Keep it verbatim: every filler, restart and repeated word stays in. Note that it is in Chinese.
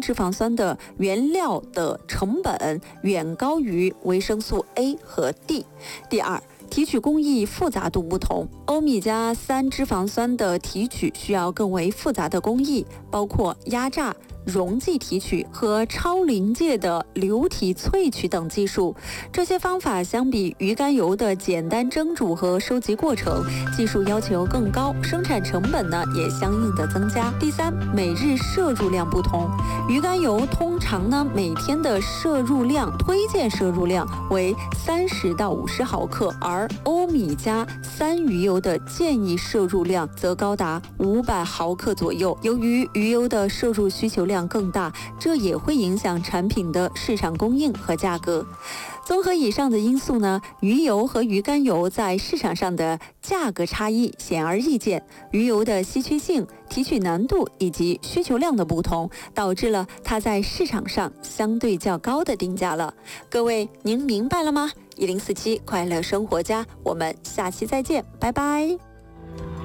脂肪酸的原料的成本远高于维生素 A 和 D。第二，提取工艺复杂度不同，欧米伽三脂肪酸的提取需要更为复杂的工艺，包括压榨、溶剂提取和超临界的流体萃取等技术。这些方法相比鱼肝油的简单蒸煮和收集过程，技术要求更高，生产成本呢也相应的增加。第三，每日摄入量不同，鱼肝油通常呢每天的摄入量推荐摄入量为三十到五十毫克，而欧米伽三鱼油的建议摄入量则高达五百毫克左右。由于鱼油的摄入需求量更大，这也会影响产品的市场供应和价格。综合以上的因素呢，鱼油和鱼肝油在市场上的价格差异显而易见。鱼油的稀缺性、提取难度以及需求量的不同，导致了它在市场上相对较高的定价了。各位，您明白了吗？一零四七快乐生活家，我们下期再见，拜拜。